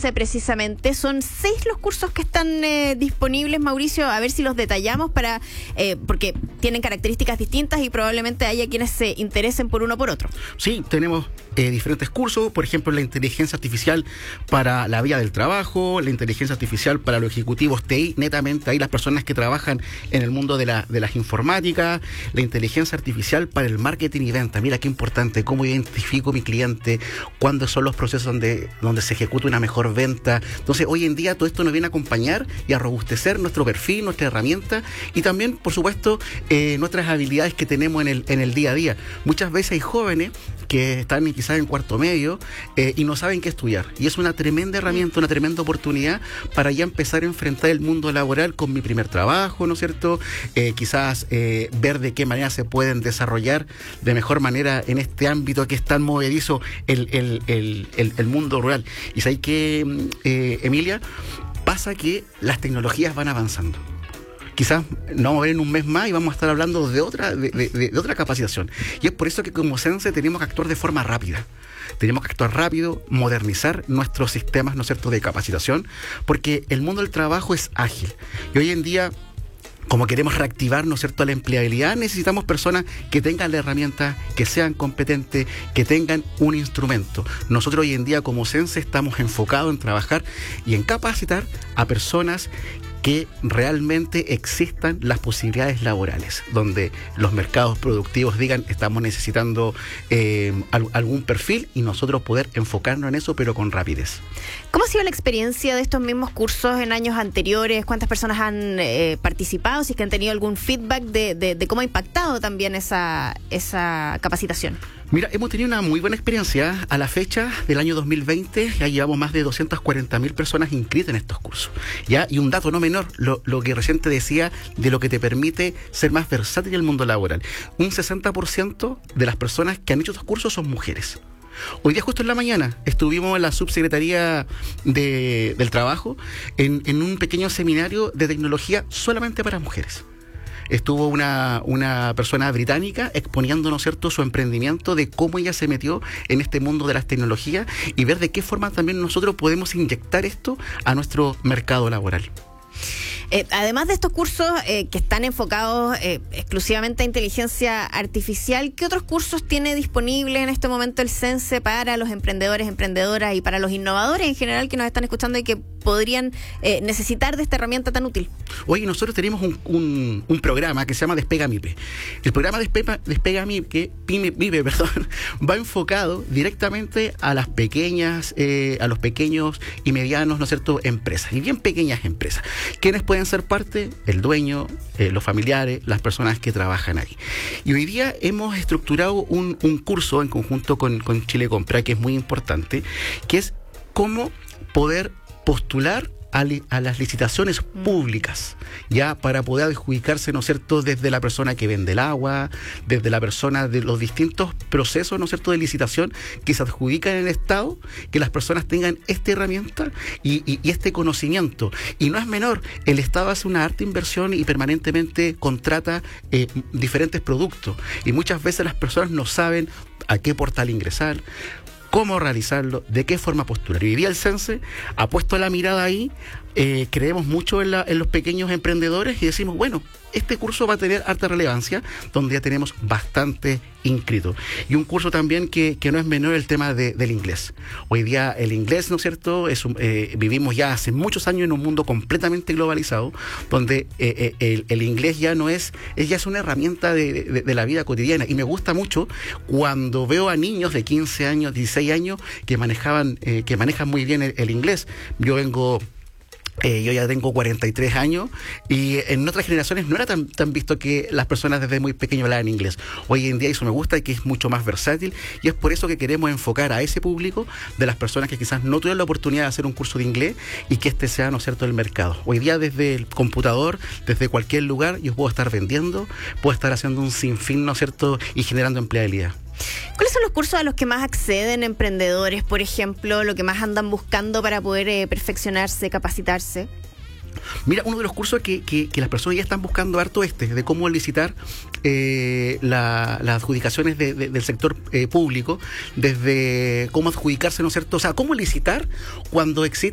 Sense precisamente. Son 6 los cursos que están disponibles, Mauricio, a ver si los detallamos porque tienen características distintas y probablemente haya quienes se interesen por uno o por otro. Sí, tenemos diferentes cursos, por ejemplo, la inteligencia artificial para la vida del trabajo, la inteligencia artificial para los ejecutivos TI, netamente ahí las personas que trabajan en el mundo de las informáticas, la inteligencia artificial para el marketing y venta. Mira qué importante, cómo identifico mi cliente, cuándo son los procesos donde se ejecuta una mejor venta. Entonces, hoy en día todo esto nos viene a acompañar y a robustecer nuestro perfil, nuestra herramienta y también, por supuesto, nuestras habilidades que tenemos en el día a día. Muchas veces hay jóvenes que están quizás en cuarto medio y no saben qué estudiar. Y es una tremenda herramienta, una tremenda oportunidad para ya empezar a enfrentar el mundo laboral con mi primer trabajo, ¿no es cierto? Quizás ver de qué manera se pueden desarrollar de mejor manera en este ámbito que es tan movedizo el mundo rural. Y sabes que, Emilia, pasa que las tecnologías van avanzando. Quizás no vamos a ver en un mes más y vamos a estar hablando de otra capacitación. Y es por eso que como Sense tenemos que actuar de forma rápida. Tenemos que actuar rápido, modernizar nuestros sistemas, ¿no es cierto?, de capacitación, porque el mundo del trabajo es ágil. Y hoy en día, como queremos reactivar, ¿no es cierto?, la empleabilidad, necesitamos personas que tengan la herramienta, que sean competentes, que tengan un instrumento. Nosotros hoy en día como Sense estamos enfocados en trabajar y en capacitar a personas que realmente existan las posibilidades laborales, donde los mercados productivos digan estamos necesitando algún perfil y nosotros poder enfocarnos en eso, pero con rapidez. ¿Cómo ha sido la experiencia de estos mismos cursos en años anteriores? ¿Cuántas personas han participado? Si es que han tenido algún feedback de cómo ha impactado también esa capacitación. Mira, hemos tenido una muy buena experiencia. A la fecha del año 2020 ya llevamos más de 240.000 personas inscritas en estos cursos. ¿Ya? Y un dato no menor, lo que recién te decía de lo que te permite ser más versátil en el mundo laboral. Un 60% de las personas que han hecho estos cursos son mujeres. Hoy día justo en la mañana estuvimos en la subsecretaría del trabajo en un pequeño seminario de tecnología solamente para mujeres. Estuvo una persona británica exponiendo, ¿no es cierto?, su emprendimiento de cómo ella se metió en este mundo de las tecnologías y ver de qué forma también nosotros podemos inyectar esto a nuestro mercado laboral. Además de estos cursos que están enfocados exclusivamente a inteligencia artificial, ¿qué otros cursos tiene disponible en este momento el Sense para los emprendedores, emprendedoras y para los innovadores en general que nos están escuchando y que podrían necesitar de esta herramienta tan útil? Oye, nosotros tenemos un programa que se llama Despega MIPE. El programa Despega MIPE, va enfocado directamente a las pequeñas, a los pequeños y medianos, ¿no es cierto?, empresas, y bien pequeñas empresas. ¿Quiénes pueden ser parte? El dueño, los familiares, las personas que trabajan ahí. Y hoy día hemos estructurado un curso en conjunto con Chile Compra, que es muy importante, que es cómo poder postular a las licitaciones públicas, ya para poder adjudicarse, ¿no es cierto?, desde la persona que vende el agua, desde la persona de los distintos procesos, ¿no es cierto?, de licitación que se adjudican en el Estado, que las personas tengan esta herramienta y este conocimiento. Y no es menor, el Estado hace una harta inversión y permanentemente contrata diferentes productos. Y muchas veces las personas no saben a qué portal ingresar, cómo realizarlo, de qué forma postular. Y hoy día el Sense ha puesto la mirada ahí, creemos mucho en los pequeños emprendedores y decimos, bueno, este curso va a tener harta relevancia, donde ya tenemos bastante inscritos. Y un curso también que no es menor, el tema del inglés. Hoy día el inglés, ¿no es cierto?, vivimos ya hace muchos años en un mundo completamente globalizado, donde el inglés ya es una herramienta de la vida cotidiana. Y me gusta mucho cuando veo a niños de 15 años, 16 años, que manejan muy bien el inglés. Yo ya tengo 43 años y en otras generaciones no era tan visto que las personas desde muy pequeños hablaban inglés. Hoy en día eso me gusta y que es mucho más versátil, y es por eso que queremos enfocar a ese público de las personas que quizás no tuvieron la oportunidad de hacer un curso de inglés y que este sea, ¿no es cierto?, el mercado. Hoy día desde el computador, desde cualquier lugar, yo puedo estar vendiendo, puedo estar haciendo un sinfín, ¿no es cierto?, y generando empleabilidad. ¿Cuáles son los cursos a los que más acceden emprendedores, por ejemplo, lo que más andan buscando para poder perfeccionarse, capacitarse? Mira, uno de los cursos que las personas ya están buscando harto de cómo licitar las adjudicaciones del sector público, desde cómo adjudicarse, ¿no es cierto? O sea, cómo licitar cuando existe